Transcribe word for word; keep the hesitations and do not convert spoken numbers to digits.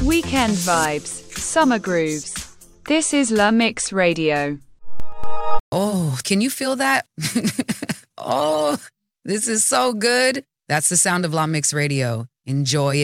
Weekend vibes, summer grooves. This is La Mix Radio. Oh, can you feel that? Oh, this is so good. That's the sound of La Mix Radio. Enjoy it.